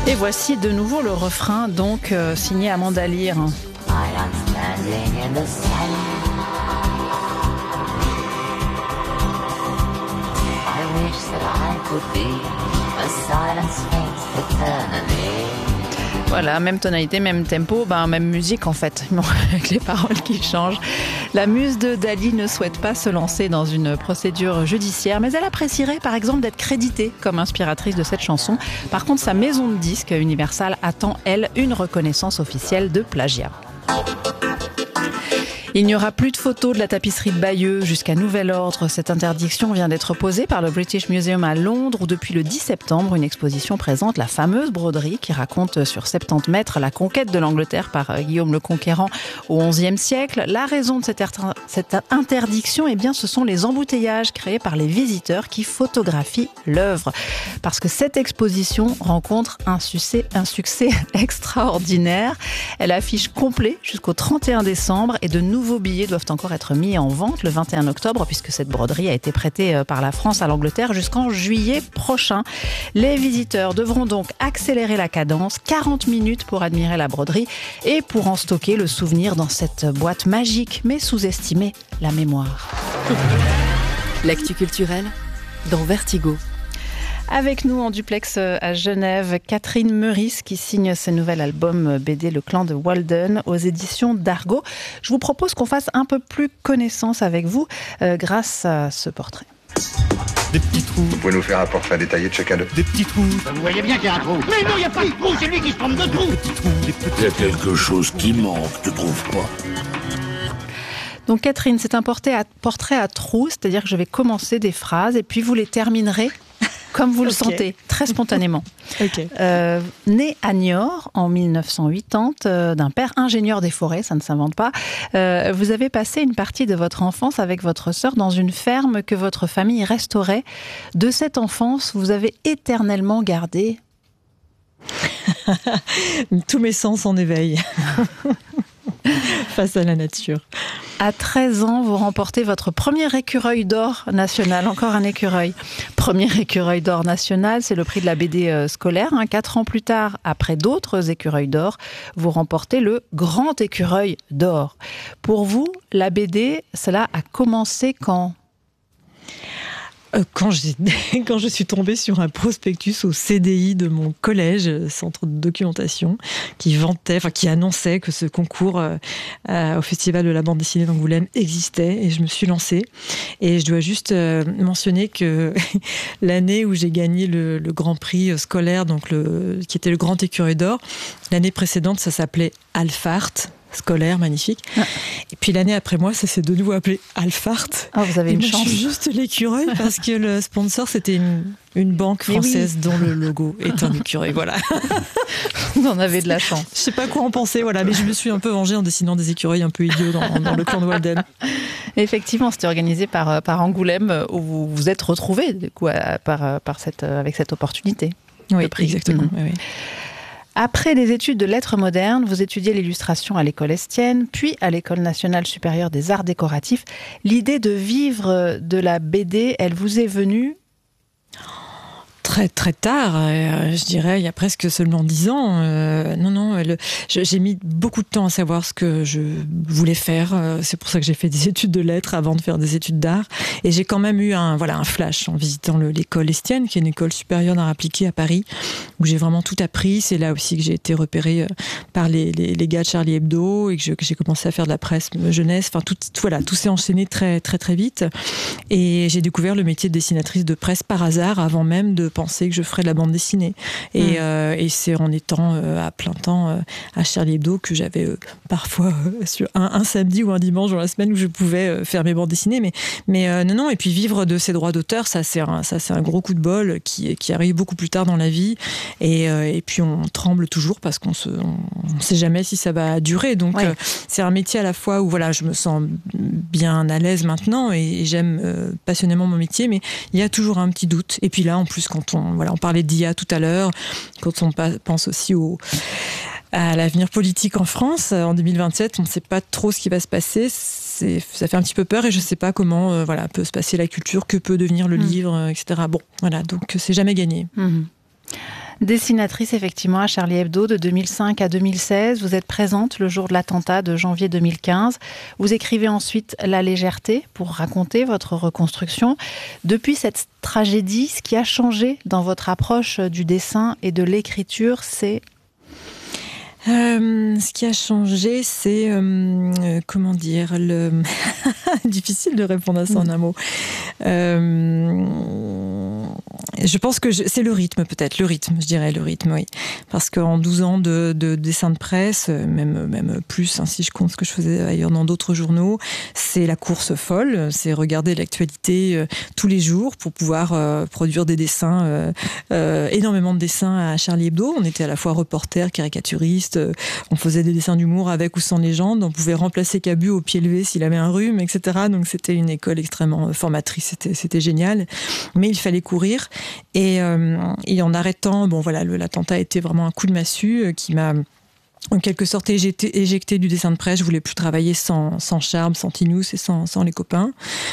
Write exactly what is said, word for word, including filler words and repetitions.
Et voici de nouveau le refrain, donc euh, signé Amanda Lear. I am standing in the sun. I wish that I could be a silent sphinx eternally. Voilà, même tonalité, même tempo, ben, même musique en fait, avec les paroles qui changent. La muse de Dali ne souhaite pas se lancer dans une procédure judiciaire, mais elle apprécierait par exemple d'être créditée comme inspiratrice de cette chanson. Par contre, sa maison de disques Universal attend, elle, une reconnaissance officielle de plagiat. Il n'y aura plus de photos de la tapisserie de Bayeux jusqu'à nouvel ordre. Cette interdiction vient d'être posée par le British Museum à Londres où depuis le dix septembre, une exposition présente la fameuse broderie qui raconte sur soixante-dix mètres la conquête de l'Angleterre par Guillaume le Conquérant au onzième siècle. La raison de cette, er- cette interdiction, eh bien, ce sont les embouteillages créés par les visiteurs qui photographient l'œuvre. Parce que cette exposition rencontre un succès, un succès extraordinaire. Elle affiche complet jusqu'au trente et un décembre et de nouveaux nouveaux billets doivent encore être mis en vente le vingt et un octobre puisque cette broderie a été prêtée par la France à l'Angleterre jusqu'en juillet prochain. Les visiteurs devront donc accélérer la cadence, quarante minutes pour admirer la broderie et pour en stocker le souvenir dans cette boîte magique mais sous-estimée, la mémoire. L'actu culturelle dans Vertigo. Avec nous en duplex à Genève, Catherine Meurice qui signe ce nouvel album B D Le Clan de Walden aux éditions d'Argo. Je vous propose qu'on fasse un peu plus connaissance avec vous euh, grâce à ce portrait. Des petits trous. Vous pouvez nous faire un portrait détaillé de chacun d'eux. Des petits trous. Vous voyez bien qu'il y a un trou. Mais non, il n'y a pas de trou, c'est lui qui se trompe de trou. Des petits trous. Des petits... Il y a quelque chose qui manque, tu trouves pas? Donc Catherine, c'est un portrait à, portrait à trous, c'est-à-dire que je vais commencer des phrases et puis vous les terminerez comme vous le okay. sentez, très spontanément. okay. euh, né à Niort en mille neuf cent quatre-vingt-dix, euh, d'un père ingénieur des forêts, ça ne s'invente pas, euh, vous avez passé une partie de votre enfance avec votre sœur dans une ferme que votre famille restaurait. De cette enfance, vous avez éternellement gardé... Tous mes sens en éveil. Face à la nature. À treize ans, vous remportez votre premier écureuil d'or national, encore un écureuil. Premier écureuil d'or national, c'est le prix de la B D euh, scolaire. Hein. Quatre ans plus tard, après d'autres écureuils d'or, vous remportez le grand écureuil d'or. Pour vous, la B D, cela a commencé quand ? Quand, j'ai, quand je suis tombée sur un prospectus au C D I de mon collège, centre de documentation, qui vantait, enfin qui annonçait que ce concours euh, au Festival de la bande dessinée d'Angoulême existait, et je me suis lancée. Et je dois juste euh, mentionner que l'année où j'ai gagné le, le Grand Prix scolaire, donc le, qui était le Grand Écureuil d'or, l'année précédente, ça s'appelait Alphart. Scolaire, magnifique. Ah. Et puis l'année après moi, ça s'est de nouveau appelé Alphart. Oh, vous avez et une moi, chance. Je suis juste l'écureuil parce que le sponsor, c'était une, une banque française oui. dont le logo est un écureuil. Voilà. Vous en avez de la chance. Je sais pas quoi en penser, voilà, mais je me suis un peu vengée en dessinant des écureuils un peu idiots dans, dans le clan de Walden. Effectivement, c'était organisé par, par Angoulême où vous vous êtes retrouvés du coup, par, par cette, avec cette opportunité. Oui, exactement. Mmh. Oui, oui. Après des études de lettres modernes, vous étudiez l'illustration à l'école Estienne, puis à l'école nationale supérieure des arts décoratifs. L'idée de vivre de la B D, elle vous est venue ? Très, très tard, euh, je dirais, il y a presque seulement dix ans. Euh, non, non, le, je, j'ai mis beaucoup de temps à savoir ce que je voulais faire. Euh, c'est pour ça que j'ai fait des études de lettres avant de faire des études d'art. Et j'ai quand même eu un, voilà, un flash en visitant le, l'école Estienne, qui est une école supérieure d'art appliqué à Paris, où j'ai vraiment tout appris. C'est là aussi que j'ai été repérée par les, les, les gars de Charlie Hebdo et que, je, que j'ai commencé à faire de la presse jeunesse. Enfin, tout, tout, voilà, tout s'est enchaîné très, très, très vite. Et j'ai découvert le métier de dessinatrice de presse par hasard, avant même de penser que je ferais de la bande dessinée. Et, mmh. euh, et c'est en étant euh, à plein temps euh, à Charlie Hebdo que j'avais euh, parfois euh, sur un, un samedi ou un dimanche dans la semaine où je pouvais euh, faire mes bandes dessinées. Mais, mais euh, non, non. Et puis vivre de ses droits d'auteur, ça c'est un, ça, c'est un gros coup de bol qui, qui arrive beaucoup plus tard dans la vie. Et, euh, et puis on tremble toujours parce qu'on se, on ne sait jamais si ça va durer. Donc ouais. euh, c'est un métier à la fois où voilà, je me sens bien à l'aise maintenant et, et j'aime euh, passionnément mon métier, mais il y a toujours un petit doute. Et puis là, en plus, quand on Voilà, on parlait d'I A tout à l'heure, quand on pense aussi au, à l'avenir politique en France, en deux mille vingt-sept, on ne sait pas trop ce qui va se passer. C'est, ça fait un petit peu peur et je ne sais pas comment euh, voilà, peut se passer la culture, que peut devenir le mmh. livre, euh, et cetera. Bon, voilà, donc c'est jamais gagné. Mmh. Dessinatrice effectivement à Charlie Hebdo de deux mille cinq à deux mille seize. Vous êtes présente le jour de l'attentat de janvier deux mille quinze. Vous écrivez ensuite La légèreté pour raconter votre reconstruction. Depuis cette tragédie, ce qui a changé dans votre approche du dessin et de l'écriture, c'est... Euh, ce qui a changé, c'est euh, comment dire, le difficile de répondre à ça en un mot. Euh, je pense que je... c'est le rythme, peut-être, le rythme, je dirais le rythme, oui, parce qu'en douze ans de, de dessin de presse, même même plus, hein, si je compte ce que je faisais ailleurs dans d'autres journaux, c'est la course folle, c'est regarder l'actualité euh, tous les jours pour pouvoir euh, produire des dessins, euh, euh, énormément de dessins à Charlie Hebdo. On était à la fois reporter, caricaturiste. On faisait des dessins d'humour avec ou sans légende, on pouvait remplacer Cabu au pied levé s'il avait un rhume, et cetera. Donc c'était une école extrêmement formatrice, c'était, c'était génial. Mais il fallait courir. Et, euh, et en arrêtant, bon voilà, le, l'attentat a été vraiment un coup de massue euh, qui m'a en quelque sorte éjecté, éjecté du dessin de presse. Je voulais plus travailler sans, sans Charme, sans Tinous et sans, sans les copains.